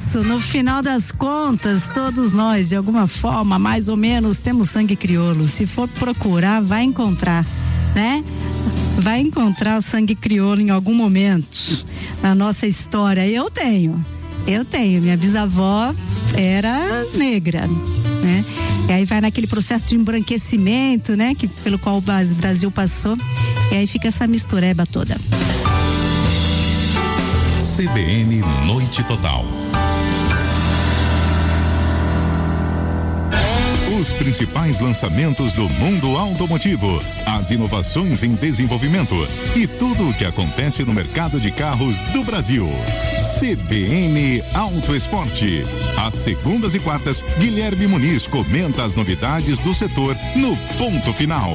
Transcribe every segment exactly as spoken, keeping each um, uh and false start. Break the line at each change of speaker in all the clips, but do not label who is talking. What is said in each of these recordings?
isso, no final das contas, todos nós, de alguma forma, mais ou menos, temos sangue crioulo. Se for procurar, vai encontrar, né? Vai encontrar sangue crioulo em algum momento na nossa história. Eu tenho, eu tenho. Minha bisavó era negra, né? E aí vai naquele processo de embranquecimento, né? Que, pelo qual o Brasil passou. E aí fica essa mistureba toda.
C B N Noite Total. Os principais lançamentos do mundo automotivo, as inovações em desenvolvimento e tudo o que acontece no mercado de carros do Brasil. C B N Auto Esporte. Às segundas e quartas, Guilherme Muniz comenta as novidades do setor no Ponto Final.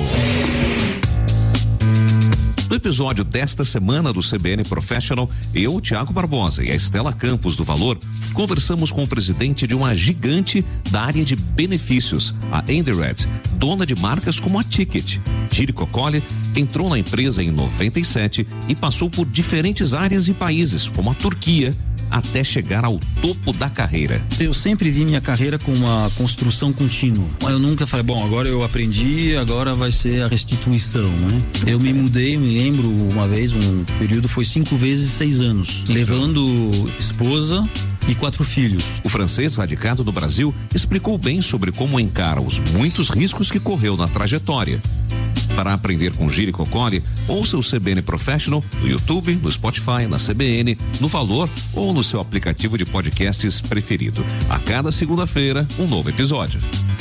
No episódio desta semana do C B N Professional, eu, Thiago Barbosa e a Estela Campos do Valor, conversamos com o presidente de uma gigante da área de benefícios, a Endired, dona de marcas como a Ticket. Giri Coccoli entrou na empresa em noventa e sete e passou por diferentes áreas e países, como a Turquia, até chegar ao topo da carreira.
Eu sempre vi minha carreira com uma construção contínua. Eu nunca falei, bom, agora eu aprendi, agora vai ser a restituição, né? Eu me mudei, me lembro uma vez, um período foi cinco vezes seis anos, levando esposa e quatro filhos.
O francês radicado no Brasil explicou bem sobre como encara os muitos riscos que correu na trajetória. Para aprender com Giri Coccoli, ouça o C B N Professional no YouTube, no Spotify, na C B N, no Valor ou no seu aplicativo de podcasts preferido. A cada segunda-feira, um novo episódio.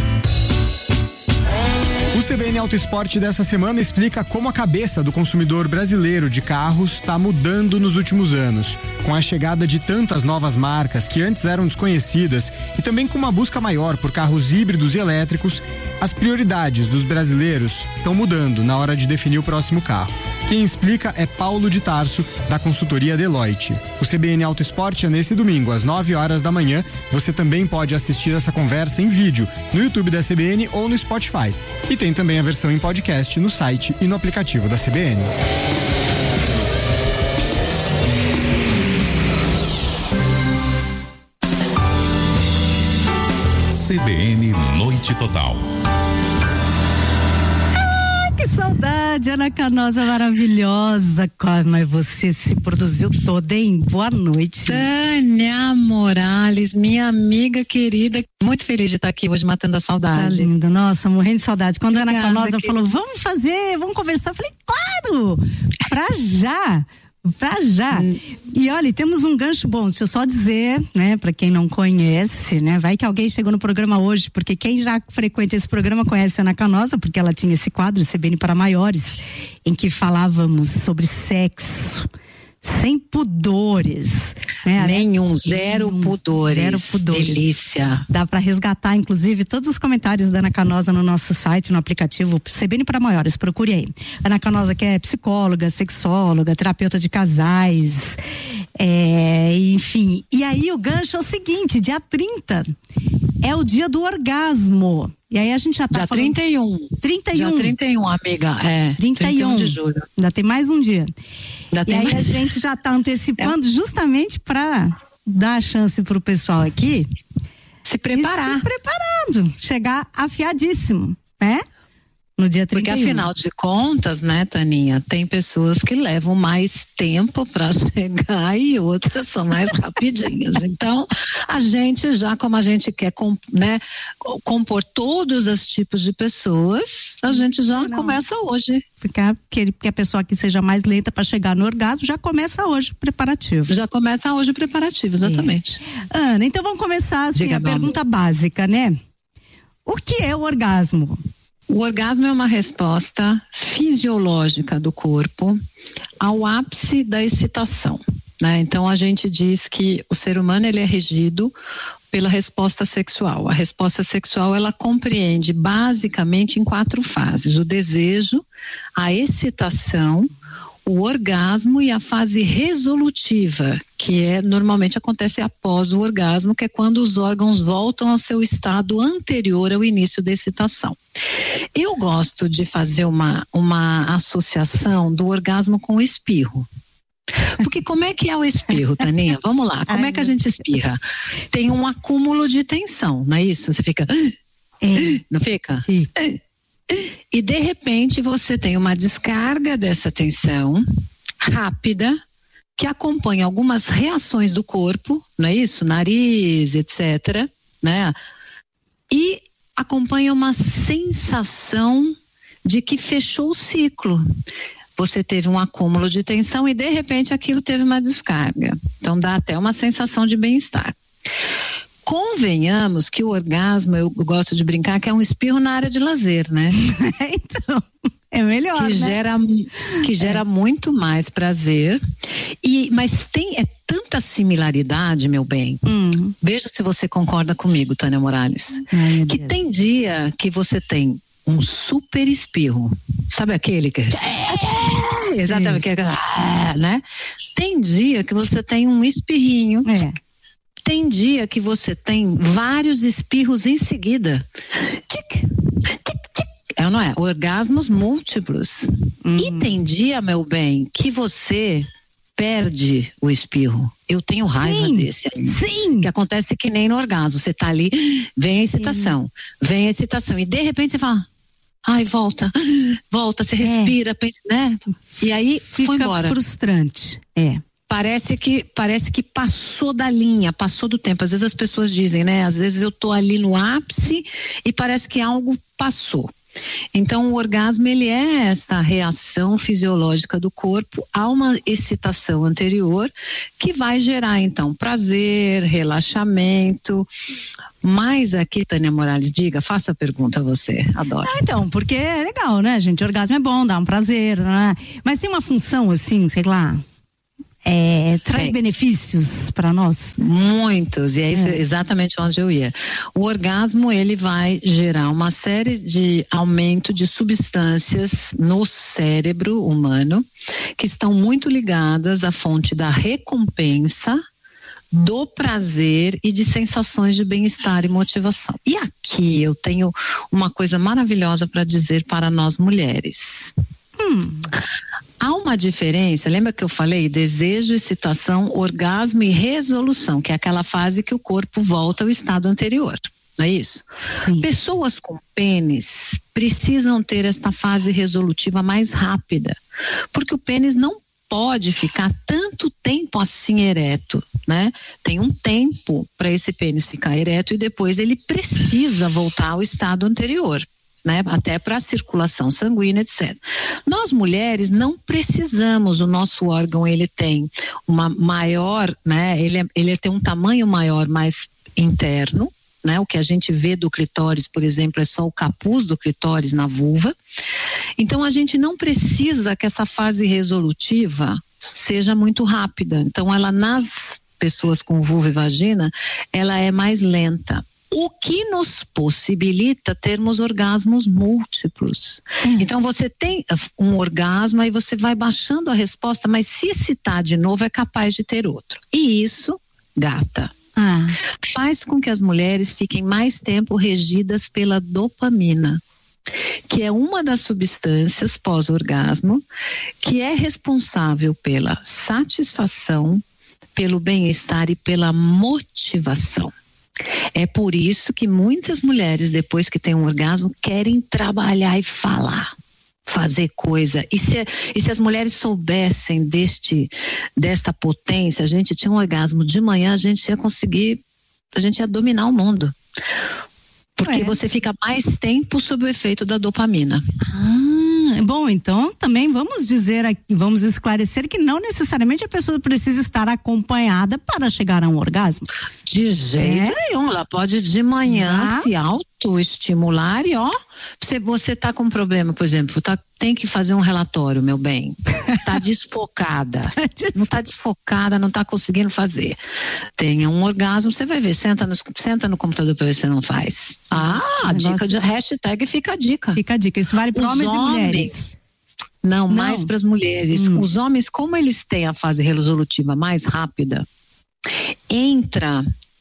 O C B N Auto Esporte dessa semana explica como a cabeça do consumidor brasileiro de carros está mudando nos últimos anos, com a chegada de tantas novas marcas que antes eram desconhecidas e também com uma busca maior por carros híbridos e elétricos. As prioridades dos brasileiros estão mudando na hora de definir o próximo carro. Quem explica é Paulo de Tarso, da consultoria Deloitte. O C B N Auto Esporte é nesse domingo, às nove horas da manhã. Você também pode assistir essa conversa em vídeo no YouTube da C B N ou no Spotify. E tem também a versão em podcast no site e no aplicativo da C B N.
C B N Noite Total.
Que saudade, Ana Canosa maravilhosa. Mas você se produziu toda, hein? Boa noite.
Tânia Morales, minha amiga querida, muito feliz de estar aqui hoje matando a saudade.
Tá linda, nossa, morrendo de saudade. Quando Obrigada, a Ana Canosa querida. falou, vamos fazer, vamos conversar, eu falei, claro, pra já. Pra já. Hum. E olha, temos um gancho bom, deixa eu só dizer, né, pra quem não conhece, né, vai que alguém chegou no programa hoje, porque quem já frequenta esse programa conhece a Ana Canosa, porque ela tinha esse quadro, C B N para Maiores, em que falávamos sobre sexo, sem pudores, né?
Nenhum, zero Nenhum, pudores.
Zero pudores.
Delícia.
Dá para resgatar, inclusive, todos os comentários da Ana Canosa no nosso site, no aplicativo C B N para Maiores, procure aí. Ana Canosa, que é psicóloga, sexóloga, terapeuta de casais, é, enfim. E aí o gancho é o seguinte, dia trinta é o dia do orgasmo. E aí a gente já tá
dia
falando...
trinta e um.
trinta e um.
Dia trinta e um, amiga. É.
trinta e um
de julho.
Ainda tem mais um dia.
Ainda
e
tem
aí
mais...
a gente já tá antecipando é. justamente para dar a chance pro pessoal aqui
se preparar.
Se preparando. Chegar afiadíssimo, né? No dia trinta e um.
Porque afinal de contas, né, Taninha, tem pessoas que levam mais tempo para chegar e outras são mais rapidinhas. Então, a gente já, como a gente quer, né, compor todos os tipos de pessoas, a gente já Não. começa hoje.
Porque a, que a pessoa que seja mais lenta para chegar no orgasmo já começa hoje o preparativo.
Já começa hoje o preparativo, exatamente.
É. Ana, então vamos começar assim, Diga, a pergunta amor. básica, né? O que é o orgasmo?
O orgasmo é uma resposta fisiológica do corpo ao ápice da excitação, né? Então a gente diz que o ser humano ele é regido pela resposta sexual. A resposta sexual ela compreende basicamente em quatro fases: o desejo, a excitação, o orgasmo e a fase resolutiva, que é normalmente acontece após o orgasmo, que é quando os órgãos voltam ao seu estado anterior ao início da excitação. Eu gosto de fazer uma, uma associação do orgasmo com o espirro. Porque como é que é o espirro, Taninha? Vamos lá, como Ai, é que a gente espirra? Tem um acúmulo de tensão, não é isso? Você fica... É. Não fica? Sim. E de repente você tem uma descarga dessa tensão rápida que acompanha algumas reações do corpo, não é isso? Nariz, etcétera, né? E acompanha uma sensação de que fechou o ciclo. Você teve um acúmulo de tensão e de repente aquilo teve uma descarga. Então dá até uma sensação de bem-estar. Convenhamos que o orgasmo, eu gosto de brincar, que é um espirro na área de lazer, né?
Então, é melhor,
que
né?
Gera, que gera é. muito mais prazer, e, mas tem é tanta similaridade, meu bem. Hum. Veja se você concorda comigo, Tânia Morales. Ai, que Deus. Tem dia que você tem um super espirro. Sabe aquele que... É. Exatamente. Que é, né? Tem dia que você tem um espirrinho. É. Tem dia que você tem vários espirros em seguida. Tic, tic, tic. É ou não é? Orgasmos múltiplos. Uhum. E tem dia, meu bem, que você perde o espirro. Eu tenho raiva sim, desse aí. Sim. Que acontece que nem no orgasmo. Você tá ali, vem a excitação. Sim. Vem a excitação. E de repente você fala... Ai, volta, volta, você respira, é. pensa, né? E aí
fica
foi embora.
Frustrante. É.
Parece que, parece que passou da linha, passou do tempo. Às vezes as pessoas dizem, né? Às vezes eu tô ali no ápice e parece que algo passou. Então o orgasmo, ele é essa reação fisiológica do corpo a uma excitação anterior que vai gerar então prazer, relaxamento. Mas aqui, Tânia Morales, diga, faça a pergunta a você, adoro.
Ah, então, porque é legal, né, gente? O orgasmo é bom, dá um prazer, né? Mas tem uma função assim, sei lá... É, traz é. benefícios para nós?
Muitos, e é isso é. exatamente onde eu ia. O orgasmo, ele vai gerar uma série de aumento de substâncias no cérebro humano que estão muito ligadas à fonte da recompensa, do prazer e de sensações de bem-estar e motivação. E aqui eu tenho uma coisa maravilhosa para dizer para nós mulheres. Hum. Há uma diferença, lembra que eu falei desejo, excitação, orgasmo e resolução, que é aquela fase que o corpo volta ao estado anterior, não é isso? Sim. Pessoas com pênis precisam ter esta fase resolutiva mais rápida, porque o pênis não pode ficar tanto tempo assim ereto, né? Tem um tempo para esse pênis ficar ereto e depois ele precisa voltar ao estado anterior. Né? Até para a circulação sanguínea, etcétera. Nós mulheres não precisamos, o nosso órgão ele tem uma maior, né? Ele, é, ele tem um tamanho maior, mais interno, né? O que a gente vê do clitóris, por exemplo, é só o capuz do clitóris na vulva. Então a gente não precisa que essa fase resolutiva seja muito rápida. Então ela nas pessoas com vulva e vagina, ela é mais lenta. O que nos possibilita termos orgasmos múltiplos. Hum. Então você tem um orgasmo, aí você vai baixando a resposta, mas se excitar de novo é capaz de ter outro. E isso, gata, ah. faz com que as mulheres fiquem mais tempo regidas pela dopamina, que é uma das substâncias pós-orgasmo que é responsável pela satisfação, pelo bem-estar e pela motivação. É por isso que muitas mulheres, depois que têm um orgasmo, querem trabalhar e falar, fazer coisa. E se, e se as mulheres soubessem deste, desta potência, a gente tinha um orgasmo de manhã, a gente ia conseguir, a gente ia dominar o mundo. Porque é. você fica mais tempo sob o efeito da dopamina.
Ah, bom, então também vamos dizer aqui, vamos esclarecer que não necessariamente a pessoa precisa estar acompanhada para chegar a um orgasmo.
De jeito é. nenhum, ela pode de manhã ah. se autoestimular e ó, você, você tá com um problema, por exemplo, tá, tem que fazer um relatório, meu bem, tá desfocada, não tá desfocada, não tá conseguindo fazer, tenha um orgasmo, você vai ver, senta no, senta no computador para ver se você não faz. Ah, a dica de hashtag fica a dica.
Fica a dica, isso vale para homens, homens e mulheres.
Não, não. mais para as mulheres. Hum. Os homens, como eles têm a fase resolutiva mais rápida, entra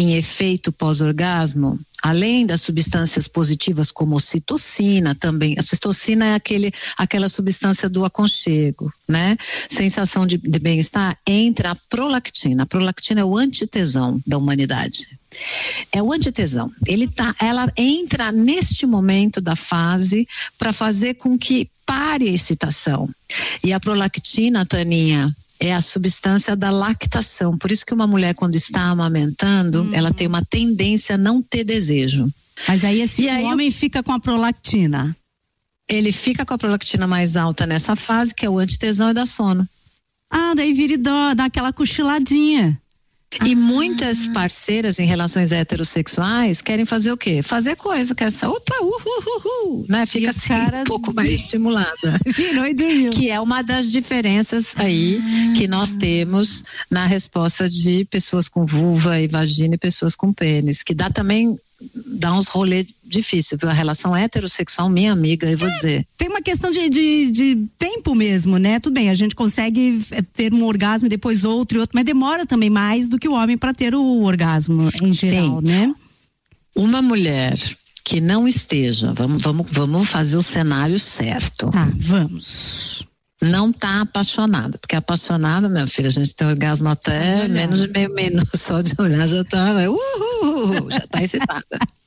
em efeito pós-orgasmo, além das substâncias positivas como ocitocina também, a ocitocina é aquele, aquela substância do aconchego, né? Sensação de, de bem-estar, entra a prolactina. A prolactina é o antitesão da humanidade. É o antitesão. Ele tá, ela entra neste momento da fase para fazer com que pare a excitação. E a prolactina, Taninha, é a substância da lactação. Por isso que uma mulher, quando está amamentando, hum. ela tem uma tendência a não ter desejo.
Mas aí esse
aí,
homem fica com a prolactina.
Ele fica com a prolactina mais alta nessa fase, que é o antitesão e dá sono.
Ah, daí vira e dó, dá aquela cochiladinha.
E
ah.
muitas parceiras em relações heterossexuais querem fazer o quê? Fazer coisa, que é essa, opa, uhuhuhu, né? Fica assim, um pouco mais estimulada.
Virou e dormiu.
Que é uma das diferenças aí ah. que nós temos na resposta de pessoas com vulva e vagina e pessoas com pênis, que dá também, dá uns rolê difícil, viu? A relação heterossexual, minha amiga, eu vou é, dizer.
Tem uma questão de, de, de tempo mesmo, né? Tudo bem, a gente consegue ter um orgasmo e depois outro e outro, mas demora também mais do que o homem para ter o orgasmo em geral, Sim. né?
Uma mulher que não esteja, vamos, vamos, vamos fazer o cenário certo.
Tá, vamos.
Não tá apaixonada, porque apaixonada, minha filha, a gente tem orgasmo até de menos de meio minuto, só de olhar já tá, uhul, já tá excitada.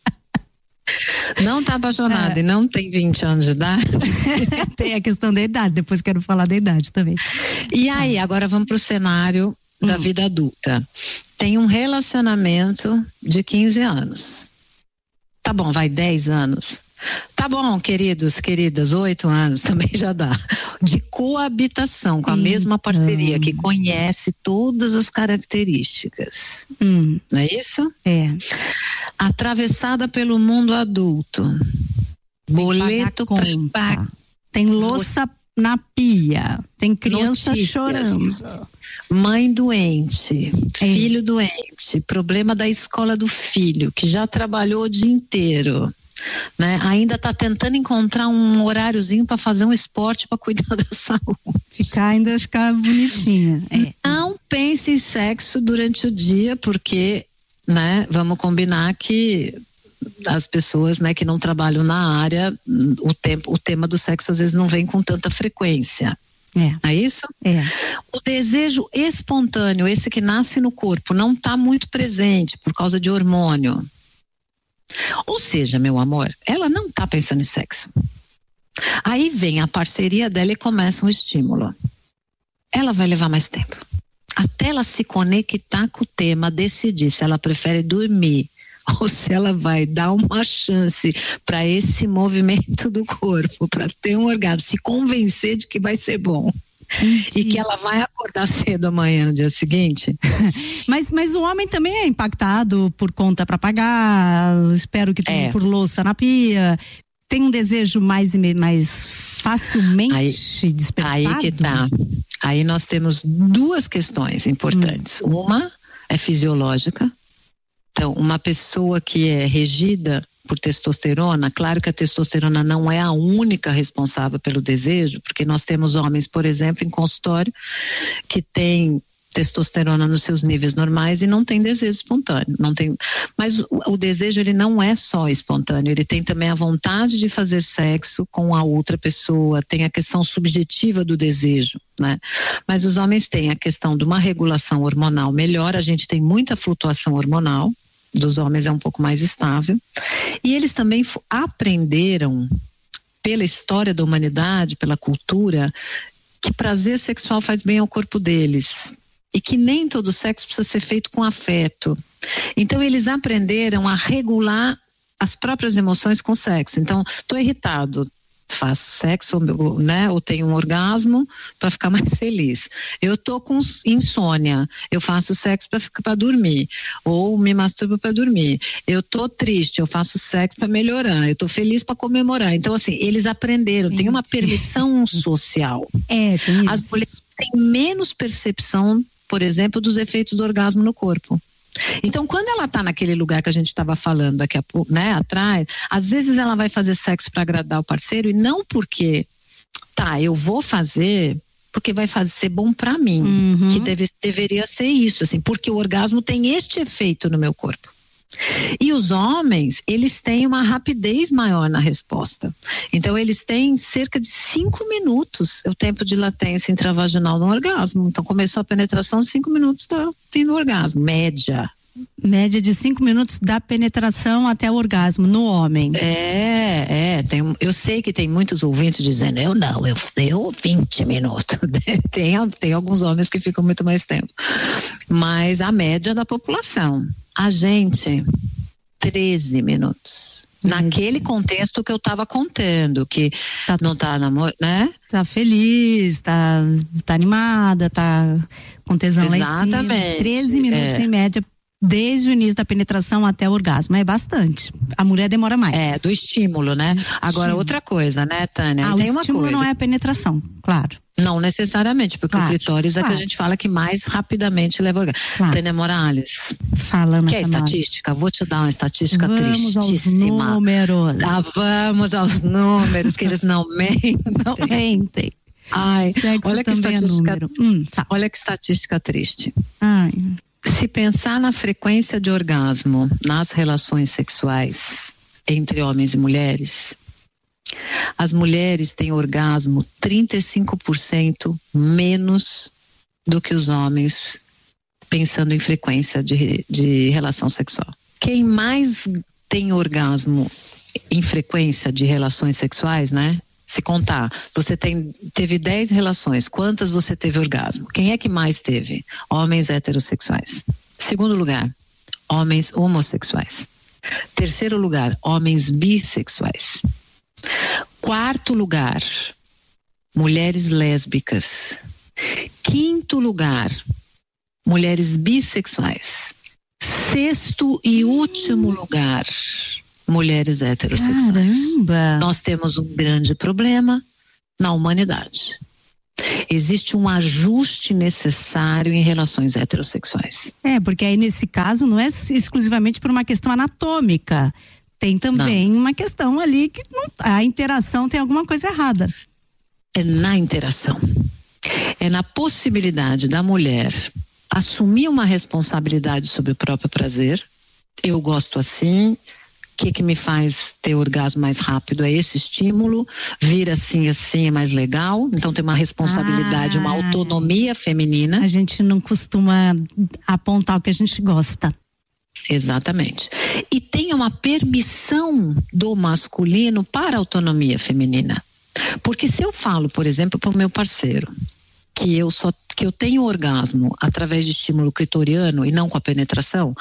Não tá apaixonada é. e não tem vinte anos de idade.
Tem a questão da idade, depois quero falar da idade também.
E aí, agora vamos pro cenário hum. da vida adulta. Tem um relacionamento de quinze anos. Tá bom, vai dez anos. Tá bom, queridos, queridas, oito anos também já dá. De coabitação com a então. mesma parceria, que conhece todas as características.
Hum.
Não é isso?
É.
Atravessada pelo mundo adulto. Tem boleto para pagar.
Tem louça na pia. Tem criança Notícias. chorando.
Mãe doente, é. filho doente, problema da escola do filho, que já trabalhou o dia inteiro. Né? Ainda está tentando encontrar um horáriozinho para fazer um esporte para cuidar da saúde.
Ficar ainda ficar bonitinha. É.
Não pense em sexo durante o dia, porque, né, vamos combinar que as pessoas, né, que não trabalham na área, o tempo, o tema do sexo às vezes não vem com tanta frequência.
É.
É isso?
É.
O desejo espontâneo, esse que nasce no corpo, não está muito presente por causa de hormônio. Ou seja, meu amor, ela não tá pensando em sexo. Aí vem a parceria dela e começa um estímulo. Ela vai levar mais tempo. Até ela se conectar com o tema, decidir se ela prefere dormir ou se ela vai dar uma chance para esse movimento do corpo, para ter um orgasmo, se convencer de que vai ser bom. Sim. E que ela vai acordar cedo amanhã, no dia seguinte.
mas, mas o homem também é impactado por conta para pagar, espero que tenha é. por louça na pia, tem um desejo mais, mais facilmente aí, despertado.
Aí que tá. Aí nós temos duas questões importantes. Hum. Uma é fisiológica. Então, uma pessoa que é regida por testosterona, claro que a testosterona não é a única responsável pelo desejo, porque nós temos homens, por exemplo, em consultório, que tem testosterona nos seus níveis normais e não tem desejo espontâneo, não tem, mas o, o desejo ele não é só espontâneo, ele tem também a vontade de fazer sexo com a outra pessoa, tem a questão subjetiva do desejo, né? Mas os homens têm a questão de uma regulação hormonal melhor, a gente tem muita flutuação hormonal, dos homens é um pouco mais estável, e eles também aprenderam pela história da humanidade, pela cultura, que prazer sexual faz bem ao corpo deles e que nem todo sexo precisa ser feito com afeto. Então eles aprenderam a regular as próprias emoções com sexo. Então, tô irritado, faço sexo, né, ou tenho um orgasmo para ficar mais feliz. Eu tô com insônia, eu faço sexo para ficar para dormir, ou me masturbo para dormir. Eu tô triste, eu faço sexo para melhorar. Eu tô feliz para comemorar. Então assim, eles aprenderam, tem uma permissão social.
É, tem isso.
As mulheres têm menos percepção, por exemplo, dos efeitos do orgasmo no corpo. Então, quando ela tá naquele lugar que a gente estava falando daqui a pouco, né, atrás, às vezes ela vai fazer sexo para agradar o parceiro e não porque, tá, eu vou fazer porque vai fazer ser bom para mim, uhum. que deve, deveria ser isso, assim, porque o orgasmo tem este efeito no meu corpo. E os homens, eles têm uma rapidez maior na resposta. Então, eles têm cerca de cinco minutos o tempo de latência intravaginal no orgasmo. Então, começou a penetração, cinco minutos tá tendo orgasmo, média.
Média de cinco minutos da penetração até o orgasmo no homem.
É, é. Tem, eu sei que tem muitos ouvintes dizendo, eu não, eu deu vinte minutos. tem, tem alguns homens que ficam muito mais tempo. Mas a média da população. A gente, treze minutos. Naquele contexto que eu estava contando, que tá, não tá namor, né?
Tá feliz, tá, tá animada, tá com tesão lá em cima.
Exatamente.
treze minutos é. em média, desde o início da penetração até o orgasmo. É bastante. A mulher demora mais.
É, do estímulo, né? Estímulo. Agora, outra coisa, né, Tânia?
Ah,
tem
o
uma
estímulo
coisa.
não é a penetração, claro.
Não necessariamente, porque claro, o clitóris claro. é que a gente fala que mais rapidamente leva ao orgasmo. Claro. Tânia Morales.
Fala,
Quer estatística? Vou te dar uma estatística
vamos
tristíssima.
Aos números.
Ah, vamos aos números, que eles não mentem.
Não mentem.
Ai,
Sexo
olha que estatística.
É hum, tá.
Olha que estatística triste.
Ai.
Se pensar na frequência de orgasmo nas relações sexuais entre homens e mulheres, as mulheres têm orgasmo trinta e cinco por cento menos do que os homens, pensando em frequência de, de relação sexual. Quem mais tem orgasmo em frequência de relações sexuais, né? Se contar, você tem, teve dez relações, quantas você teve orgasmo? Quem é que mais teve? Homens heterossexuais. Segundo lugar, homens homossexuais. Terceiro lugar, homens bissexuais. Quarto lugar, mulheres lésbicas. Quinto lugar, mulheres bissexuais. Sexto e último lugar, mulheres heterossexuais.
Caramba.
Nós temos um grande problema na humanidade. Existe um ajuste necessário em relações heterossexuais.
É, porque aí nesse caso não é exclusivamente por uma questão anatômica. Tem também não. uma questão ali que não, a interação tem alguma coisa errada.
É na interação. É na possibilidade da mulher assumir uma responsabilidade sobre o próprio prazer. Eu gosto assim. O que que me faz ter orgasmo mais rápido é esse estímulo, vir assim, assim é mais legal, então tem uma responsabilidade, ah, uma autonomia feminina.
A gente não costuma apontar o que a gente gosta.
Exatamente. E tem uma permissão do masculino para a autonomia feminina. Porque se eu falo, por exemplo, para o meu parceiro, que eu só que eu tenho orgasmo através de estímulo clitoriano e não com a penetração,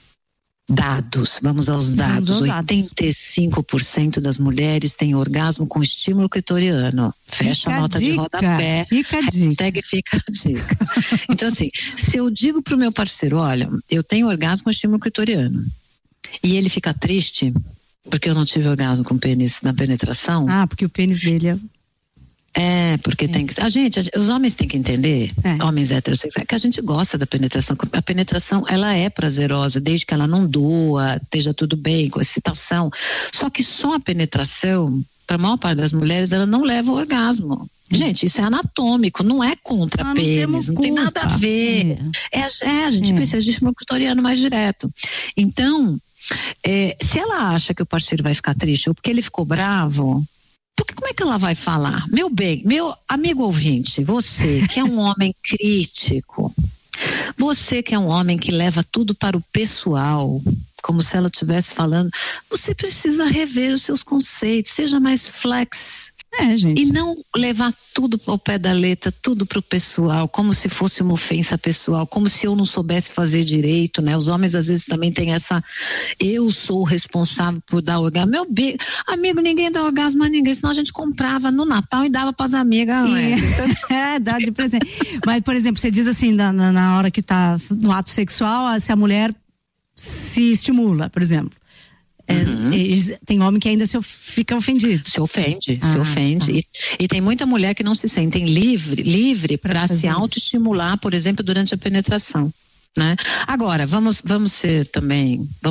dados, vamos aos dados, vamos aos oitenta e cinco por cento das mulheres têm orgasmo com estímulo clitoriano. Fecha
fica
a nota
dica,
de rodapé,
fica a dica.
fica a dica. Então assim, se eu digo pro meu parceiro, olha, eu tenho orgasmo com estímulo clitoriano, e ele fica triste porque eu não tive orgasmo com pênis na penetração.
Ah, porque o pênis dele é...
É, porque é. tem que... A gente, a, os homens têm que entender,
é.
homens heterossexuais, que a gente gosta da penetração. A penetração, ela é prazerosa, desde que ela não doa, esteja tudo bem, com excitação. Só que só a penetração, para a maior parte das mulheres, ela não leva ao orgasmo. Hum. Gente, isso é anatômico, não é contra ah, pênis, não, não tem nada a ver. É, é, é a gente é. precisa de estímulo clitoriano mais direto. Então, é, se ela acha que o parceiro vai ficar triste ou porque ele ficou bravo... Porque como é que ela vai falar? Meu bem, meu amigo ouvinte, você que é um homem crítico, você que é um homem que leva tudo para o pessoal, como se ela estivesse falando, você precisa rever os seus conceitos, seja mais flex.
É, gente.
E não levar tudo ao pé da letra, tudo pro pessoal, como se fosse uma ofensa pessoal, como se eu não soubesse fazer direito, né? Os homens às vezes também têm essa, eu sou responsável por dar orgasmo. Meu bi... amigo, ninguém dá orgasmo a ninguém, senão a gente comprava no Natal e dava pras amigas.
E... é, dá de presente. Mas, por exemplo, você diz assim, na, na hora que tá no ato sexual, se a mulher se estimula, por exemplo. Uhum. Eles, tem homem que ainda se, fica ofendido.
Se ofende, ah, se ofende. Tá. E, e tem muita mulher que não se sentem livre, livre para se autoestimular, por exemplo, durante a penetração, né? Agora, vamos, vamos ser também, vamos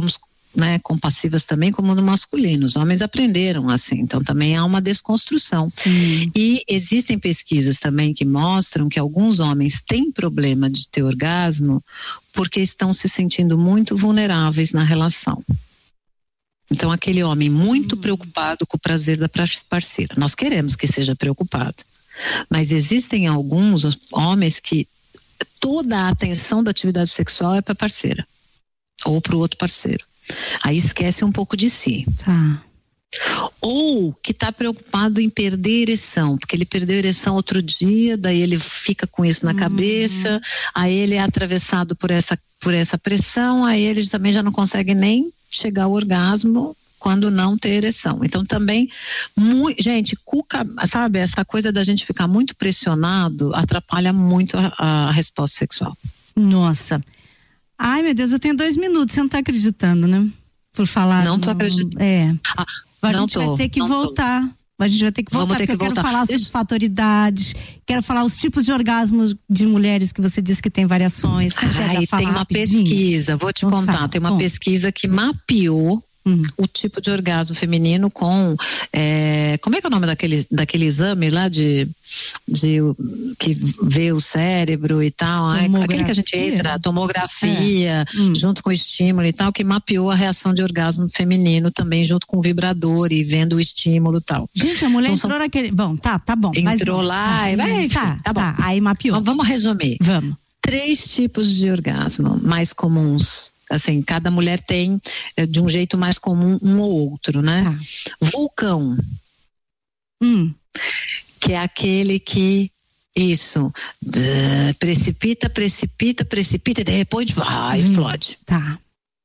né, compassivas também como no masculino. Os homens aprenderam assim, então também há uma desconstrução.
Sim.
E existem pesquisas também que mostram que alguns homens têm problema de ter orgasmo porque estão se sentindo muito vulneráveis na relação. Então aquele homem muito hum. preocupado com o prazer da parceira, nós queremos que seja preocupado, mas existem alguns homens que toda a atenção da atividade sexual é para a parceira ou para o outro parceiro. Aí esquece um pouco de si.
Tá.
Ou que está preocupado em perder ereção, porque ele perdeu ereção outro dia, daí ele fica com isso na uhum. cabeça, aí ele é atravessado por essa, por essa pressão, aí ele também já não consegue nem chegar ao orgasmo quando não ter ereção. Então também, muito, gente, cuca, sabe, essa coisa da gente ficar muito pressionado atrapalha muito a, a resposta sexual.
Nossa. Ai, meu Deus, eu tenho dois minutos, você não tá acreditando, né? Por falar.
Não tô acreditando.
É.
Ah,
a
não
gente
tô,
vai ter que voltar. Tô. A gente vai ter que voltar,
Vamos ter
porque
que
eu
voltar.
quero falar sobre
Deixa...
fatoridade, quero falar os tipos de orgasmos de mulheres que você disse que tem variações.
Ai, tem uma rapidinho? pesquisa, vou te Vou contar, falar. tem uma Bom. pesquisa que mapeou Uhum. o tipo de orgasmo feminino com é, como é que é o nome daquele, daquele exame lá de, de que vê o cérebro e tal, aquele que a gente entra, a tomografia, é. hum. junto com o estímulo e tal, que mapeou a reação de orgasmo feminino também junto com o vibrador e vendo o estímulo e tal.
Gente, a mulher
então,
entrou
são...
naquele, bom, tá, tá bom.
Entrou
mas,
lá
tá,
e vai,
tá,
tá bom.
Tá, aí mapeou.
Vamos, vamos resumir.
Vamos.
Três tipos de orgasmo mais comuns. Assim, cada mulher tem de um jeito mais comum um ou outro, né? Ah. Vulcão.
Hum.
Que é aquele que, isso, precipita, precipita, precipita e depois ah, explode.
Hum. Tá.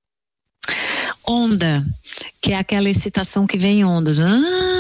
Onda, que é aquela excitação que vem em ondas. Ah,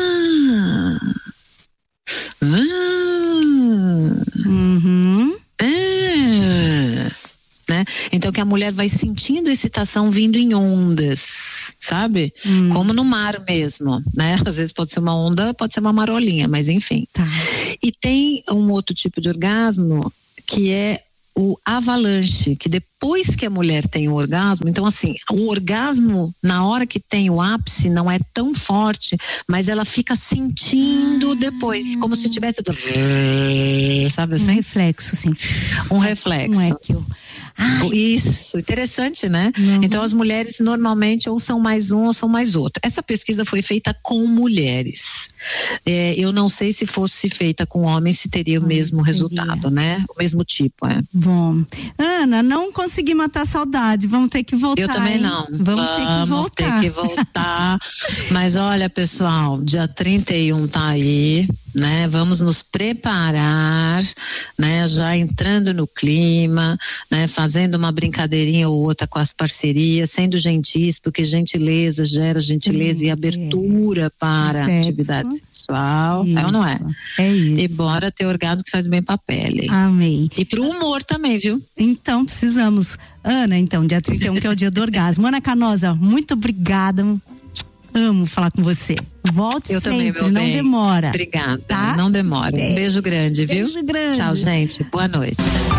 ah,
uhum.
ah. Né? Então que a mulher vai sentindo excitação vindo em ondas, sabe? Hum. Como no mar mesmo, né? Às vezes pode ser uma onda, pode ser uma marolinha, mas enfim.
Tá.
E tem um outro tipo de orgasmo que é o avalanche, que depois que a mulher tem o orgasmo, então assim, o orgasmo na hora que tem o ápice não é tão forte, mas ela fica sentindo ah. depois, como se tivesse, sabe assim?
Um reflexo, sim.
Um reflexo.
Um eco.
Ai, isso, interessante, né? Uhum. Então as mulheres normalmente ou são mais um ou são mais outro. Essa pesquisa foi feita com mulheres. É, eu não sei se fosse feita com homens se teria o mesmo seria. resultado, né? O mesmo tipo, é.
Bom, Ana, não consegui matar a saudade, vamos ter que voltar.
Eu também
hein?
não.
Vamos, vamos ter que voltar.
Vamos ter que voltar. Mas olha, pessoal, dia trinta e um tá aí, né? Vamos nos preparar, né? Já entrando no clima, né? Fazendo uma brincadeirinha ou outra com as parcerias, sendo gentis, porque gentileza gera gentileza hum, e abertura é. para a atividade sexual, isso, é ou não é?
É isso.
E bora ter orgasmo que faz bem pra pele.
Amei.
E pro humor também, viu?
Então, precisamos. Ana, então, dia trinta e um, que é o dia do orgasmo. Ana Canosa, muito obrigada. Amo falar com você. Volte
Eu
sempre,
também, meu
não
bem.
demora.
Obrigada,
tá?
Não demora. Um beijo grande, viu?
Beijo grande.
Tchau, gente. Boa noite.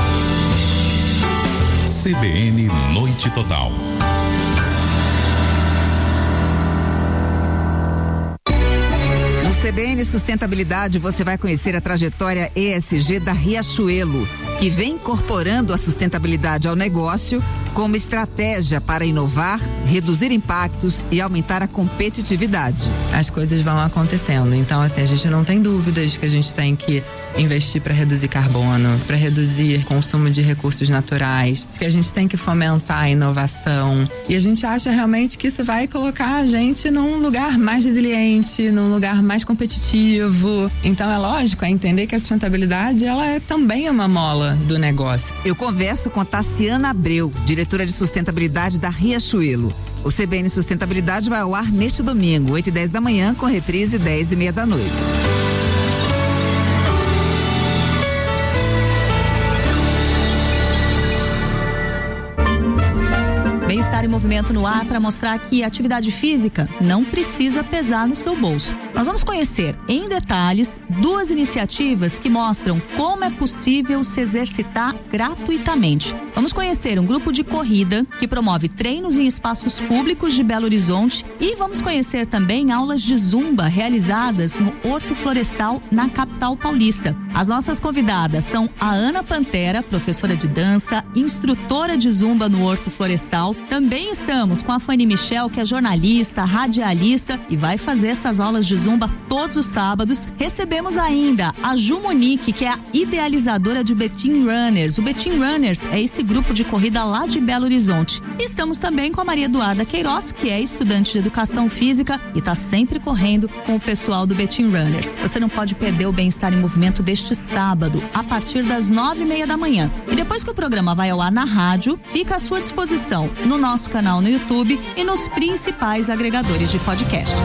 C B N Noite Total.
No C B N Sustentabilidade você vai conhecer a trajetória E S G da Riachuelo, que vem incorporando a sustentabilidade ao negócio como estratégia para inovar, reduzir impactos e aumentar a competitividade.
As coisas vão acontecendo, então assim, a gente não tem dúvidas que a gente tem que investir para reduzir carbono, para reduzir consumo de recursos naturais, que a gente tem que fomentar a inovação, e a gente acha realmente que isso vai colocar a gente num lugar mais resiliente, num lugar mais competitivo. Então é lógico, é entender que a sustentabilidade ela é também uma mola do negócio.
Eu converso com a Tassiana Abreu, diretora de sustentabilidade da Riachuelo. O C B N Sustentabilidade vai ao ar neste domingo, oito e dez da manhã, com reprise dez e meia da noite.
Bem-estar em movimento no ar para mostrar que a atividade física não precisa pesar no seu bolso. Nós vamos conhecer em detalhes duas iniciativas que mostram como é possível se exercitar gratuitamente. Vamos conhecer um grupo de corrida que promove treinos em espaços públicos de Belo Horizonte e vamos conhecer também aulas de zumba realizadas no Horto Florestal na capital paulista. As nossas convidadas são a Ana Pantera, professora de dança, instrutora de zumba no Horto Florestal. Também estamos com a Fanny Michel, que é jornalista, radialista e vai fazer essas aulas de zumba todos os sábados. Recebemos ainda a Ju Monique, que é a idealizadora de Betim Runners. O Betim Runners é esse grupo de corrida lá de Belo Horizonte. E estamos também com a Maria Eduarda Queiroz, que é estudante de educação física e está sempre correndo com o pessoal do Betim Runners. Você não pode perder o Bem-Estar em Movimento deste sábado, a partir das nove e meia da manhã. E depois que o programa vai ao ar na rádio, fica à sua disposição no nosso canal no YouTube e nos principais agregadores de podcasts.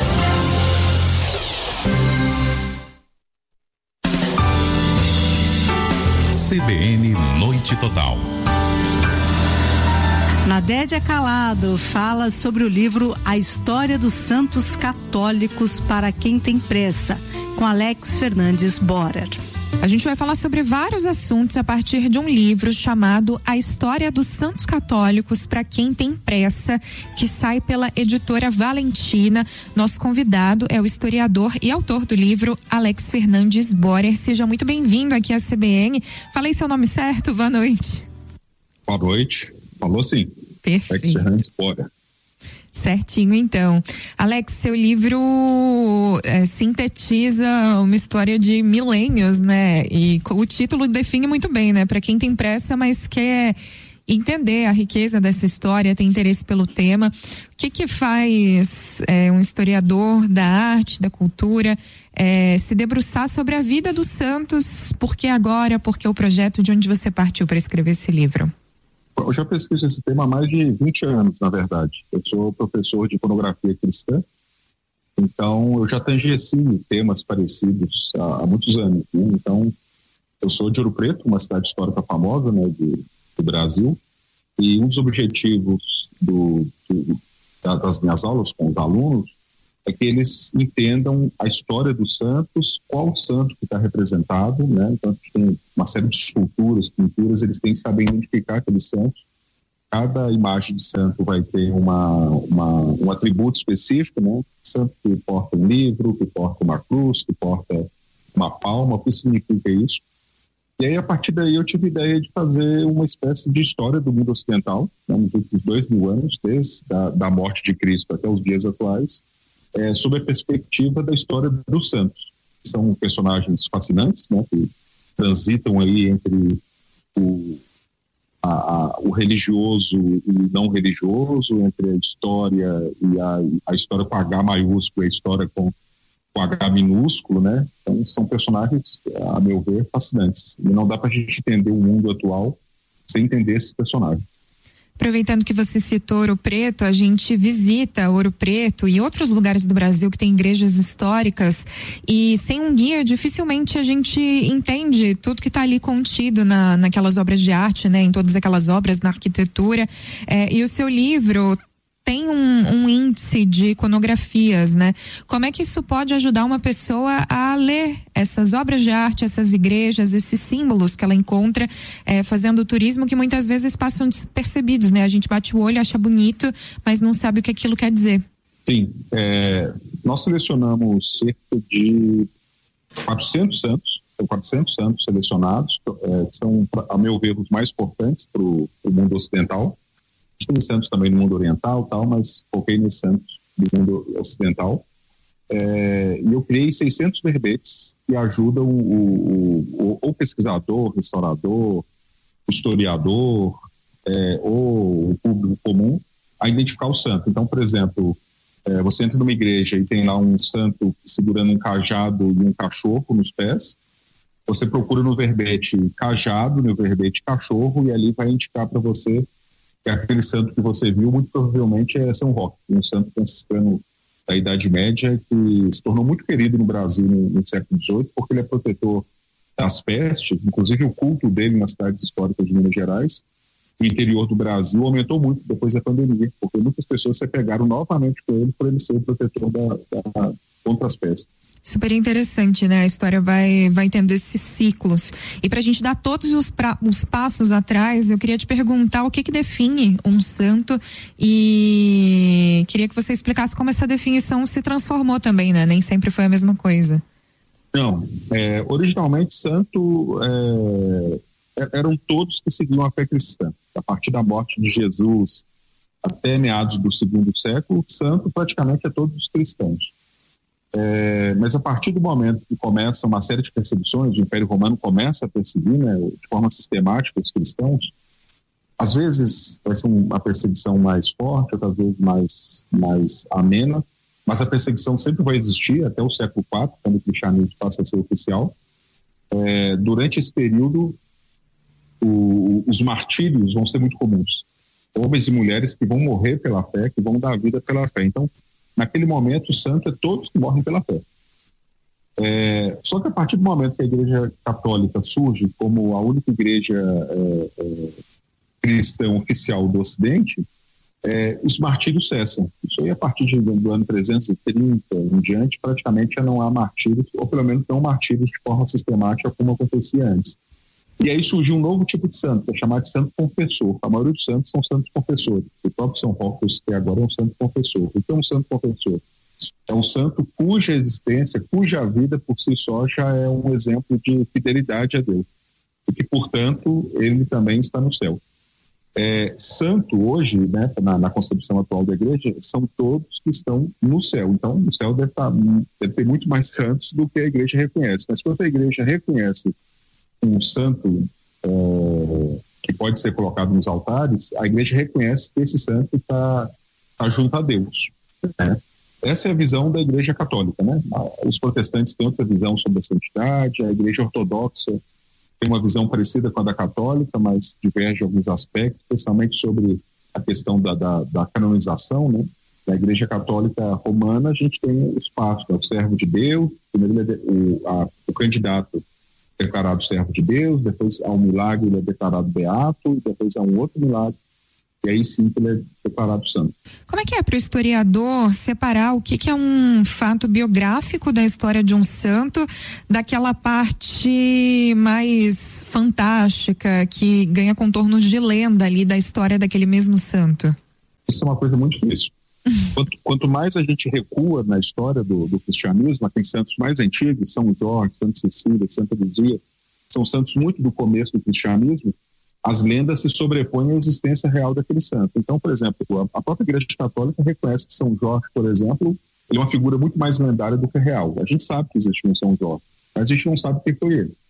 C B N Noite Total.
Nadédia Calado fala sobre o livro A História dos Santos Católicos para Quem Tem Pressa, com Alex Fernandes Borer.
A gente vai falar sobre vários assuntos a partir de um livro chamado A História dos Santos Católicos para Quem Tem Pressa, que sai pela editora Valentina. Nosso convidado é o historiador e autor do livro, Alex Fernandes Borer. Seja muito bem-vindo aqui à C B N. Falei seu nome certo? Boa noite.
Boa noite. Falou sim.
Perfeito.
Alex Fernandes Borer.
Certinho, então. Alex, seu livro é, sintetiza uma história de milênios, né? E o título define muito bem, né? Para quem tem pressa, mas quer entender a riqueza dessa história, tem interesse pelo tema. O que que faz é, um historiador da arte, da cultura, é, se debruçar sobre a vida dos santos? Por que agora? Por que o projeto? De onde você partiu para escrever esse livro?
Eu já pesquiso esse tema há mais de vinte anos, na verdade. Eu sou professor de iconografia cristã, então eu já tangencio temas parecidos há, há muitos anos. Né? Então, eu sou de Ouro Preto, uma cidade histórica famosa, né, de, do Brasil, e um dos objetivos do, do, das minhas aulas com os alunos é que eles entendam a história dos santos, qual santo que está representado, né? Então, tem uma série de esculturas, pinturas, eles têm que saber identificar aqueles santos. Cada imagem de santo vai ter uma, uma, um atributo específico, né? Santo que porta um livro, que porta uma cruz, que porta uma palma, o que significa isso? E aí, a partir daí, eu tive a ideia de fazer uma espécie de história do mundo ocidental, né? Nos últimos dois mil anos, desde a da morte de Cristo até os dias atuais, É, sob a perspectiva da história dos santos. São personagens fascinantes, né, que transitam aí entre o, a, a, o religioso e o não religioso, entre a história e a, a história com H maiúsculo e a história com, com H minúsculo, né? Então são personagens, a meu ver, fascinantes. E não dá para a gente entender o mundo atual sem entender esses personagens.
Aproveitando que você citou Ouro Preto, a gente visita Ouro Preto e outros lugares do Brasil que tem igrejas históricas e sem um guia dificilmente a gente entende tudo que está ali contido na, naquelas obras de arte, né? Em todas aquelas obras, na arquitetura. É, e o seu livro tem um, um índice de iconografias, né? Como é que isso pode ajudar uma pessoa a ler essas obras de arte, essas igrejas, esses símbolos que ela encontra é, fazendo turismo que muitas vezes passam despercebidos, né? A gente bate o olho, acha bonito, mas não sabe o que aquilo quer dizer.
Sim, é, nós selecionamos cerca de quatrocentos santos, são quatrocentos santos selecionados, é, que são, a meu ver, os mais importantes para o mundo ocidental. Tem santos também no mundo oriental, tal, mas foquei nesses santos do mundo ocidental. É, e eu criei seiscentos verbetes que ajudam o, o, o pesquisador, restaurador, o historiador é, ou o público comum a identificar o santo. Então, por exemplo, é, você entra numa igreja e tem lá um santo segurando um cajado e um cachorro nos pés. Você procura no verbete cajado, no verbete cachorro, e ali vai indicar para você que aquele santo que você viu, muito provavelmente é São Roque, um santo franciscano da Idade Média que se tornou muito querido no Brasil no, no século dezoito, porque ele é protetor das pestes, inclusive o culto dele nas cidades históricas de Minas Gerais no interior do Brasil aumentou muito depois da pandemia, porque muitas pessoas se pegaram novamente com ele por ele ser o protetor da, da, contra as pestes.
Super interessante, né? A história vai, vai tendo esses ciclos. E pra gente dar todos os, pra, os passos atrás, eu queria te perguntar o que que define um santo e queria que você explicasse como essa definição se transformou também, né? Nem sempre foi a mesma coisa.
Não, é, originalmente santo é, eram todos que seguiam a fé cristã. A partir da morte de Jesus até meados do segundo século, santo praticamente é todos os cristãos. É, mas a partir do momento que começa uma série de perseguições, o Império Romano começa a perseguir, né, de forma sistemática os cristãos, às vezes vai ser uma perseguição mais forte, outras vezes mais, mais amena, mas a perseguição sempre vai existir até o século quatro, quando o cristianismo passa a ser oficial. É, durante esse período, o, os martírios vão ser muito comuns. Homens e mulheres que vão morrer pela fé, que vão dar a vida pela fé. Então, naquele momento, o santo é todos que morrem pela fé. É, só que a partir do momento que a Igreja Católica surge como a única igreja é, é, cristã oficial do Ocidente, é, os martírios cessam. Isso aí, a partir de, do ano trezentos e trinta em diante, praticamente já não há martírios, ou pelo menos não martírios de forma sistemática como acontecia antes. E aí surgiu um novo tipo de santo, que é chamado de santo confessor. A maioria dos santos são santos confessores. O próprio São Paulo, que agora é um santo confessor. O que é um santo confessor? É um santo cuja existência, cuja vida por si só já é um exemplo de fidelidade a Deus. E que, portanto, ele também está no céu. É, santo hoje, né, na, na concepção atual da igreja, são todos que estão no céu. Então, no céu deve, estar, deve ter muito mais santos do que a igreja reconhece. Mas quando a igreja reconhece um santo é, que pode ser colocado nos altares, a igreja reconhece que esse santo está tá junto a Deus, né? Essa é a visão da Igreja Católica, né? Os protestantes têm outra visão sobre a santidade, a Igreja Ortodoxa tem uma visão parecida com a da católica, mas diverge em alguns aspectos, especialmente sobre a questão da, da, da canonização, né? Na Igreja Católica Romana, a gente tem o espaço, né? O servo de Deus, primeiro ele é, o, a, o candidato declarado servo de Deus, depois há um milagre, ele é declarado beato, e depois há um outro milagre, e aí sim ele é declarado santo.
Como é que é para o historiador separar o que, que é um fato biográfico da história de um santo daquela parte mais fantástica, que ganha contornos de lenda ali da história daquele mesmo santo?
Isso é uma coisa muito difícil. Quanto, quanto mais a gente recua na história do, do cristianismo, aqueles santos mais antigos, São Jorge, Santa Cecília, Santa Luzia, são santos muito do começo do cristianismo, as lendas se sobrepõem à existência real daquele santo. Então, por exemplo, a própria Igreja Católica reconhece que São Jorge, por exemplo, ele é uma figura muito mais lendária do que real. A gente sabe que existe um São Jorge, mas a gente não sabe quem foi ele.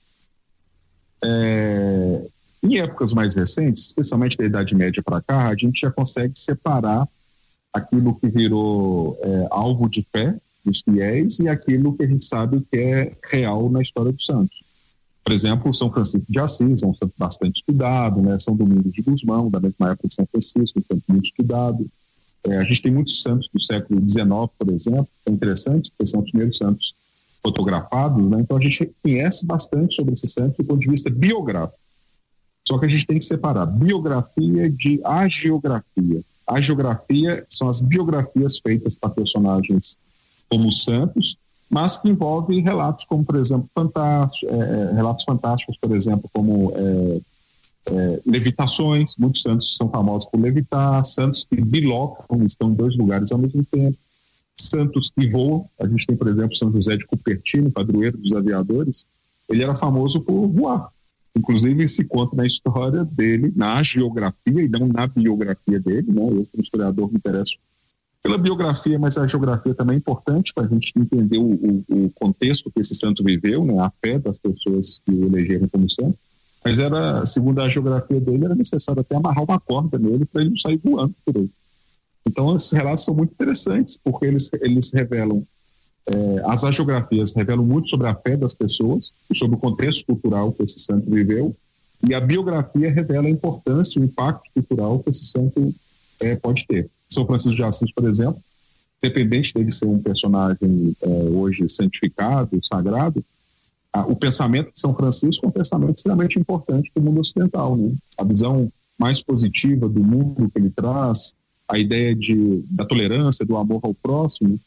É... Em épocas mais recentes, especialmente da Idade Média para cá, a gente já consegue separar aquilo que virou é, alvo de fé dos fiéis e aquilo que a gente sabe que é real na história dos santos. Por exemplo, São Francisco de Assis é um santo bastante estudado, né? São Domingos de Gusmão, da mesma época de São Francisco, um santo muito estudado. É, a gente tem muitos santos do século dezenove, por exemplo, que são interessantes, porque são os primeiros santos fotografados, né? Então a gente conhece bastante sobre esses santos do ponto de vista biográfico. Só que a gente tem que separar biografia de agiografia. A geografia são as biografias feitas para personagens como santos, mas que envolvem relatos como, por exemplo, fantásticos, é, relatos fantásticos, por exemplo, como é, é, levitações. Muitos santos são famosos por levitar, santos que bilocam, estão em dois lugares ao mesmo tempo, santos que voam. A gente tem, por exemplo, São José de Cupertino, padroeiro dos aviadores. Ele era famoso por voar. Inclusive, se conta na história dele, na geografia e não na biografia dele, né? Eu, como historiador, me interesso pela biografia, mas a geografia também é importante para a gente entender o, o, o contexto que esse santo viveu, né? A fé das pessoas que o elegeram como santo. Mas era, segundo a geografia dele, era necessário até amarrar uma corda nele para ele não sair voando por aí. Então, esses relatos são muito interessantes, porque eles, eles revelam, é, as agiografias revelam muito sobre a fé das pessoas e sobre o contexto cultural que esse santo viveu, e a biografia revela a importância e o impacto cultural que esse santo é, pode ter. São Francisco de Assis, por exemplo, independente dele ser um personagem é, hoje santificado, sagrado, a, o pensamento de São Francisco é um pensamento extremamente importante para o mundo ocidental, né? A visão mais positiva do mundo que ele traz, a ideia de, da tolerância, do amor ao próximo,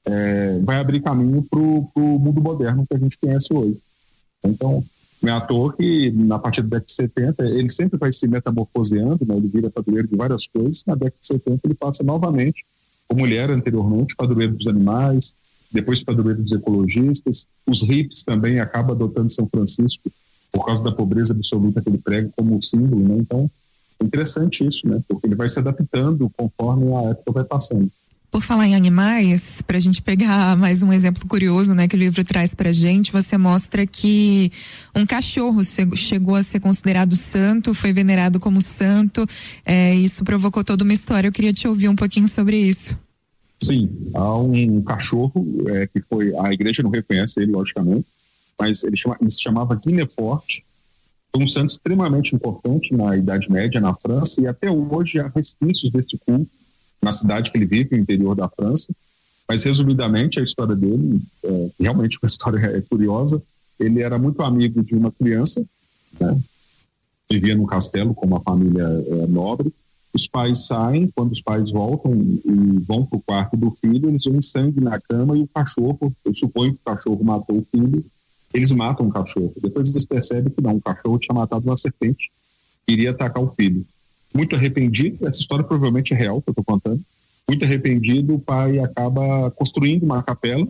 é, vai abrir caminho para o mundo moderno que a gente conhece hoje. Então, não é à toa que na partir da década de setenta ele sempre vai se metamorfoseando, né? Ele vira padroeiro de várias coisas. Na década de setenta ele passa novamente, como ele era anteriormente, padroeiro dos animais, depois padroeiro dos ecologistas. Os hippies também acabam adotando São Francisco por causa da pobreza absoluta que ele prega como símbolo, né? Então, é interessante isso, né? Porque ele vai se adaptando conforme a época vai passando.
Por falar em animais, para a gente pegar mais um exemplo curioso, né, que o livro traz para a gente, você mostra que um cachorro chegou a ser considerado santo, foi venerado como santo, é, isso provocou toda uma história. Eu queria te ouvir um pouquinho sobre isso.
Sim, há um cachorro é, que foi, a igreja não reconhece ele, logicamente, mas ele, chama, ele se chamava Guinefort, foi um santo extremamente importante na Idade Média, na França, e até hoje há resquícios deste culto na cidade que ele vive, no interior da França. Mas, resumidamente, a história dele, é, realmente uma história curiosa. Ele era muito amigo de uma criança, né? Vivia num castelo com uma família é, nobre. Os pais saem, quando os pais voltam e vão para o quarto do filho, eles veem sangue na cama e o cachorro, eu suponho que o cachorro matou o filho, eles matam o cachorro. Depois eles percebem que não, o cachorro tinha matado uma serpente, iria atacar o filho. Muito arrependido, essa história provavelmente é real, que eu estou contando. Muito arrependido, o pai acaba construindo uma capela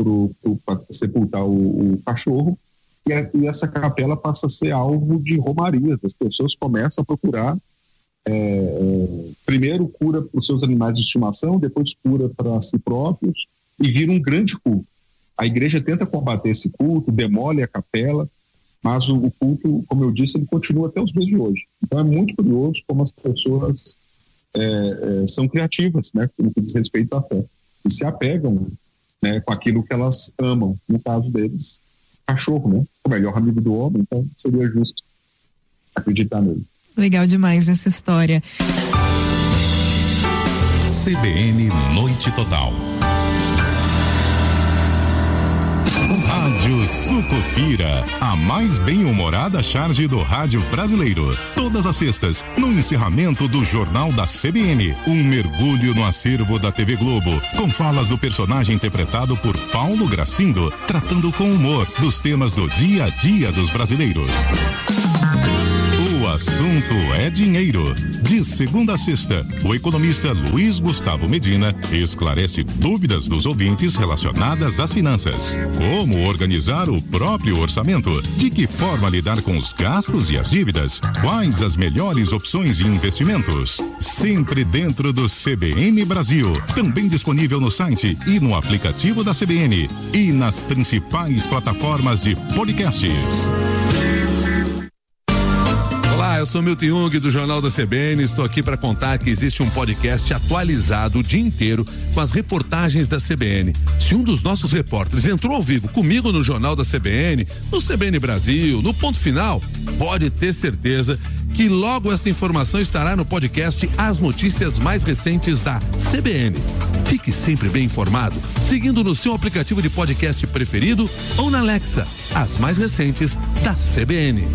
para sepultar o, o cachorro, e, a, e essa capela passa a ser alvo de romarias. As pessoas começam a procurar, é, é, primeiro cura para os seus animais de estimação, depois cura para si próprios, e vira um grande culto. A igreja tenta combater esse culto, demole a capela, mas o, o culto, como eu disse, ele continua até os dias de hoje. Então é muito curioso como as pessoas é, é, são criativas, né, no que diz respeito à fé, e se apegam, né, com aquilo que elas amam. No caso deles, cachorro, né, o melhor amigo do homem, então seria justo acreditar nele.
Legal demais essa história.
C B N Noite Total. Rádio Sucupira, a mais bem-humorada charge do rádio brasileiro. Todas as sextas, no encerramento do Jornal da C B N, um mergulho no acervo da T V Globo, com falas do personagem interpretado por Paulo Gracindo, tratando com humor dos temas do dia a dia dos brasileiros. O assunto é dinheiro. De segunda a sexta, o economista Luiz Gustavo Medina esclarece dúvidas dos ouvintes relacionadas às finanças. Como organizar o próprio orçamento? De que forma lidar com os gastos e as dívidas? Quais as melhores opções de investimentos? Sempre dentro do C B N Brasil. Também disponível no site e no aplicativo da C B N. E nas principais plataformas de podcasts.
Olá, eu sou Milton Jung do Jornal da C B N. Estou aqui para contar que existe um podcast atualizado o dia inteiro com as reportagens da C B N. Se um dos nossos repórteres entrou ao vivo comigo no Jornal da C B N, no C B N Brasil, no Ponto Final, pode ter certeza que logo esta informação estará no podcast As Notícias Mais Recentes da C B N. Fique sempre bem informado, seguindo no seu aplicativo de podcast preferido ou na Alexa, as mais recentes da C B N.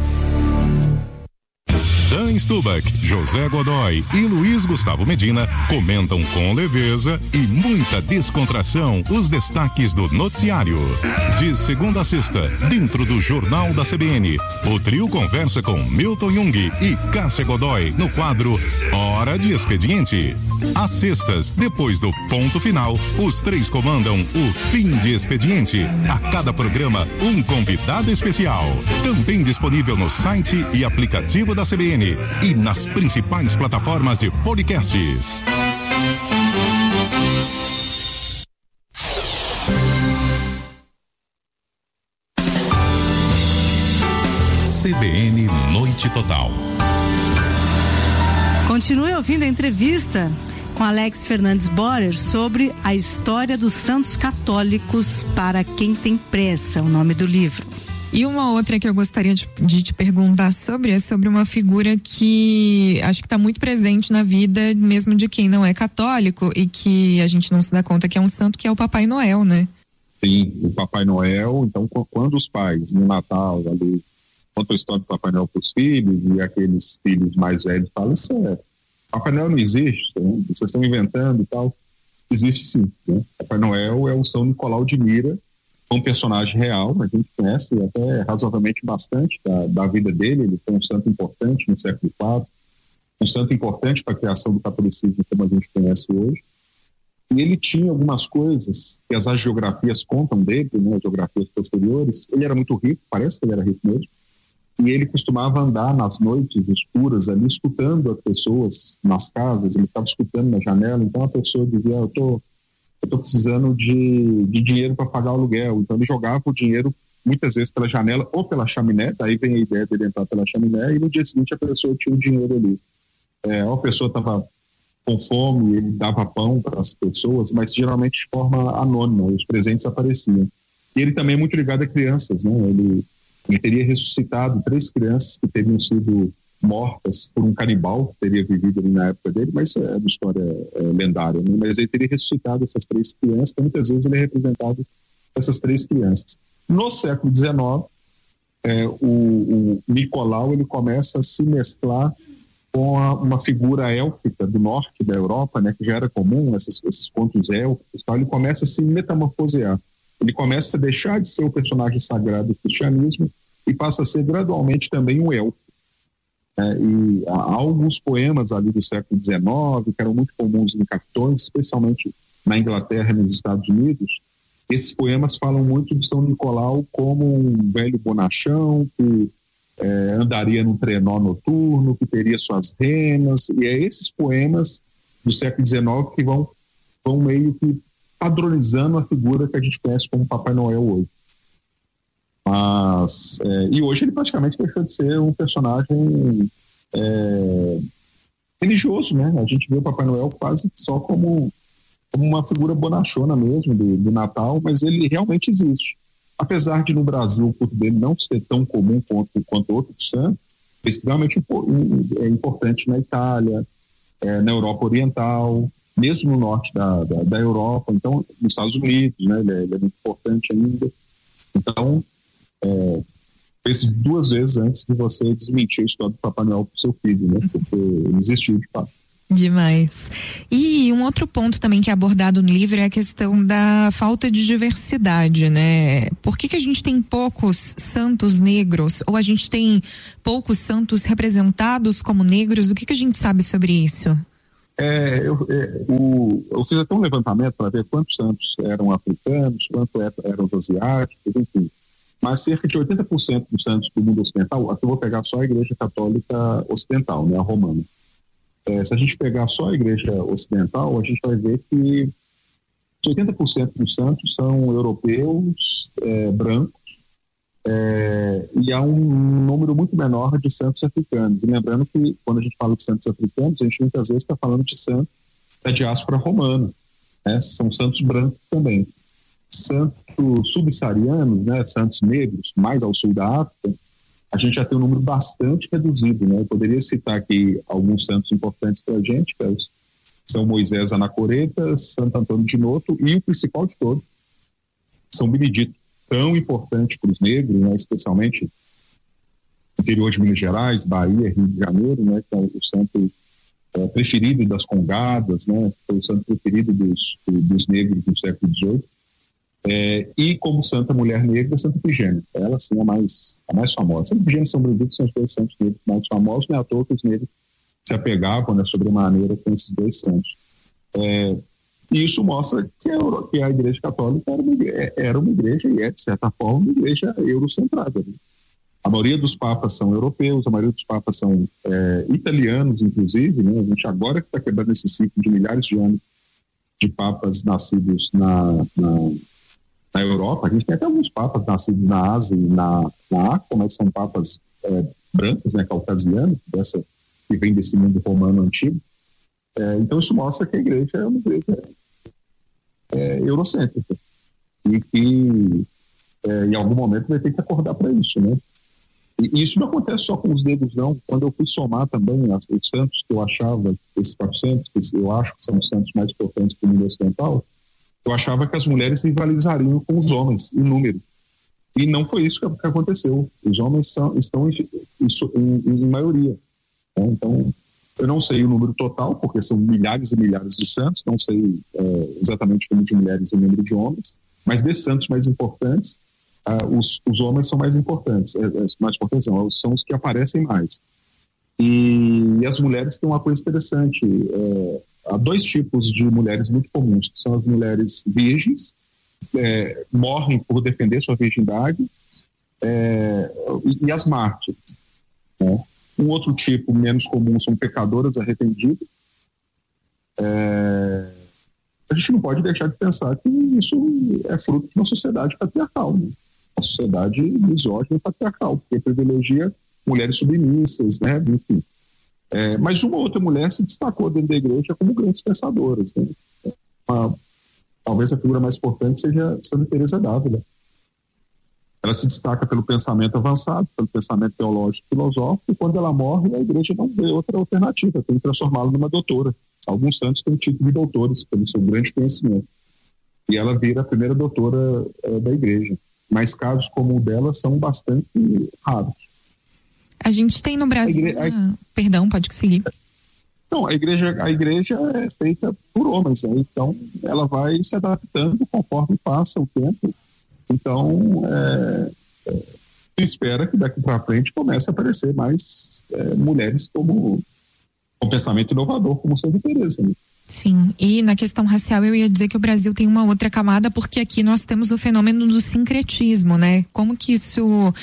Dan Stubach, José Godoy e Luiz Gustavo Medina comentam com leveza e muita descontração os destaques do noticiário. De segunda a sexta, dentro do Jornal da C B N, o trio conversa com Milton Jung e Cássia Godoy no quadro Hora de Expediente. Às sextas, depois do ponto final, os três comandam o Fim de Expediente. A cada programa, um convidado especial. Também disponível no site e aplicativo da C B N e nas principais plataformas de podcasts. C B N Noite Total.
Continue ouvindo a entrevista com Alex Fernandes Borer sobre a história dos santos católicos para quem tem pressa, o nome do livro.
E uma outra que eu gostaria de, de te perguntar sobre é sobre uma figura que acho que está muito presente na vida mesmo de quem não é católico e que a gente não se dá conta que é um santo, que é o Papai Noel, né?
Sim, o Papai Noel. Então, quando os pais no Natal ali conta a história do Papai Noel para os filhos, e aqueles filhos mais velhos falam, isso é, Papai Noel não existe, né? Vocês estão inventando e tal. Existe sim, né? Papai Noel é o São Nicolau de Mira, um personagem real, a gente conhece até razoavelmente bastante da, da vida dele. Ele foi um santo importante no século quatro, um santo importante para a criação do catolicismo como a gente conhece hoje. E ele tinha algumas coisas que as agiografias contam dele, né, as geografias posteriores. Ele era muito rico, parece que ele era rico mesmo, e ele costumava andar nas noites escuras ali, escutando as pessoas nas casas. Ele estava escutando na janela, então a pessoa dizia, eu tô eu estou precisando de, de dinheiro para pagar o aluguel. Então ele jogava o dinheiro muitas vezes pela janela ou pela chaminé, daí vem a ideia dele entrar pela chaminé, e no dia seguinte a pessoa tinha o dinheiro ali. É, ou a pessoa estava com fome, ele dava pão para as pessoas, mas geralmente de forma anônima, os presentes apareciam. E ele também é muito ligado a crianças, né? Ele, ele teria ressuscitado três crianças que teriam sido mortas por um canibal que teria vivido ali na época dele, mas é uma história é, lendária, né? Mas ele teria ressuscitado essas três crianças, então muitas vezes ele é representado essas três crianças. No século dezenove, é, o, o Nicolau ele começa a se mesclar com a, uma figura élfica do norte da Europa, né, que já era comum, esses, esses contos élficos, então ele começa a se metamorfosear. Ele começa a deixar de ser o personagem sagrado do cristianismo e passa a ser gradualmente também um elfo. É, e há alguns poemas ali do século dezenove que eram muito comuns em cartões, especialmente na Inglaterra e nos Estados Unidos. Esses poemas falam muito de São Nicolau como um velho bonachão que é, andaria num trenó noturno, que teria suas renas, e é esses poemas do século dezenove que vão, vão meio que padronizando a figura que a gente conhece como Papai Noel hoje. Mas, é, e hoje ele praticamente deixou de ser um personagem é, religioso, né? A gente vê o Papai Noel quase só como, como uma figura bonachona mesmo do, do Natal, mas ele realmente existe. Apesar de no Brasil o culto dele não ser tão comum quanto, quanto outros santos, é extremamente é importante na Itália, é, na Europa Oriental, mesmo no norte da, da, da Europa, então nos Estados Unidos, né? Ele é, ele é muito importante ainda. Então, É, fez duas vezes antes de você desmentir a história do Papai Noel pro seu filho, né? Porque ele existiu de fato.
Demais. E um outro ponto também que é abordado no livro é a questão da falta de diversidade, né? Por que que a gente tem poucos santos negros, ou a gente tem poucos santos representados como negros? O que que a gente sabe sobre isso?
É, eu, é, o, eu fiz até um levantamento para ver quantos santos eram africanos, quantos eram asiáticos, enfim. Mas cerca de oitenta por cento dos santos do mundo ocidental, aqui eu vou pegar só a Igreja Católica Ocidental, né, a romana. É, se a gente pegar só a Igreja Ocidental, a gente vai ver que oitenta por cento dos santos são europeus, é, brancos, é, e há um número muito menor de santos africanos. E lembrando que quando a gente fala de santos africanos, a gente muitas vezes está falando de santos da diáspora romana, né, são santos brancos também. Santos subsaarianos, né, santos negros, mais ao sul da África, a gente já tem um número bastante reduzido, né? Eu poderia citar aqui alguns santos importantes para a gente, que é São Moisés Anacoreta, Santo Antônio de Noto e o principal de todos, São Benedito, tão importante para os negros, né, especialmente no interior de Minas Gerais, Bahia, Rio de Janeiro, né, que é o santo é, preferido das congadas, né, foi o santo preferido dos, dos negros no século dezoito. É, e como santa mulher negra, Santa Ifigênia. Ela sim é a mais, a mais famosa. Santa Ifigênia e São Benedito são os dois santos negros mais famosos, não é à toa que os negros se apegavam, né, sobremaneira com esses dois santos. É, e isso mostra que a, que a Igreja Católica era uma igreja, era uma igreja e é, de certa forma, uma igreja eurocentrada. Né? A maioria dos papas são europeus, a maioria dos papas são é, italianos, inclusive. Né? A gente agora que está quebrando esse ciclo de milhares de anos de papas nascidos na... na Na Europa, a gente tem até alguns papas nascidos na Ásia e na, na África, mas são papas é, brancos, né, caucasianos, dessa, que vem desse mundo romano antigo. É, então isso mostra que a igreja é uma igreja é, eurocêntrica e que é, em algum momento vai ter que acordar para isso, né? E, e isso não acontece só com os negros, não. Quando eu fui somar também as, os santos que eu achava, esses quatrocentos, que eu acho que são os santos mais importantes do mundo ocidental, eu achava que as mulheres rivalizariam com os homens em número. E não foi isso que, que aconteceu. Os homens são, estão em, em, em maioria. Né? Então, eu não sei o número total, porque são milhares e milhares de santos, não sei é, exatamente o número de mulheres e o número de homens, mas desses santos mais importantes, ah, os, os homens são mais importantes, é, é, mais importantes não, são os que aparecem mais. E, e as mulheres têm uma coisa interessante, é, há dois tipos de mulheres muito comuns, que são as mulheres virgens, é, morrem por defender sua virgindade, é, e, e as mártires, né? Um outro tipo menos comum são pecadoras arrependidas. É... A gente não pode deixar de pensar que isso é fruto de uma sociedade patriarcal, né? Uma sociedade misógina e patriarcal, porque privilegia mulheres submissas, né? Enfim. É... Mas uma outra mulher se destacou dentro da igreja como grandes pensadoras, né? Uma... Talvez a figura mais importante seja Santa Teresa d'Ávila. Ela se destaca pelo pensamento avançado, pelo pensamento teológico e filosófico, e quando ela morre, a igreja não vê outra alternativa, tem que transformá-la numa doutora. Alguns santos têm o título de doutores, pelo seu grande conhecimento. E ela vira a primeira doutora é, da igreja. Mas casos como o dela são bastante raros.
A gente tem no Brasil... A igreja, a... Perdão, pode seguir.
Não, a igreja, a igreja é feita por homens, né? Então ela vai se adaptando conforme passa o tempo. Então, é, é, se espera que daqui para frente comece a aparecer mais é, mulheres como, com pensamento inovador, como Santa Teresa. Né?
Sim, e na questão racial eu ia dizer que o Brasil tem uma outra camada, porque aqui nós temos o fenômeno do sincretismo, né? Como que isso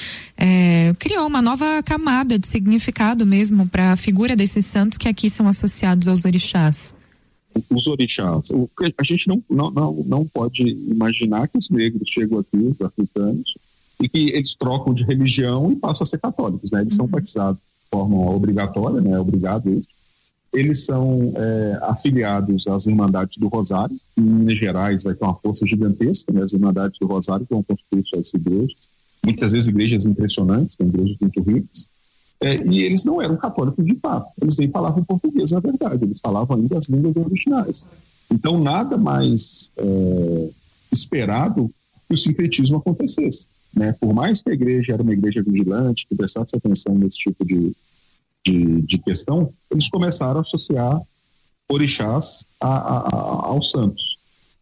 é, criou uma nova camada de significado mesmo para a figura desses santos que aqui são associados aos orixás.
Os orixás. A gente não, não, não, não pode imaginar que os negros chegam aqui, os africanos, e que eles trocam de religião e passam a ser católicos, né? Eles uhum. são batizados de forma obrigatória, né? Obrigado isso. Eles são é, afiliados às Irmandades do Rosário. Em Minas Gerais vai ter uma força gigantesca, né? As Irmandades do Rosário que vão construir suas igrejas. Muitas vezes igrejas impressionantes, né? Igrejas muito ricas. É, e eles não eram católicos de fato, eles nem falavam português, na verdade, eles falavam ainda as línguas originais. Então, nada mais é, esperado que o sincretismo acontecesse. Né? Por mais que a igreja era uma igreja vigilante, que prestasse atenção nesse tipo de, de, de questão, eles começaram a associar orixás a, a, a, aos santos.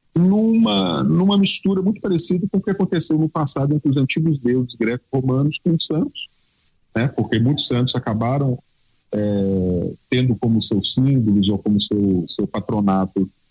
Numa, numa mistura muito parecida com o que aconteceu no passado entre os antigos deuses greco-romanos com os santos, né? Porque muitos santos acabaram é, tendo como seus símbolos ou como seu, seu patronato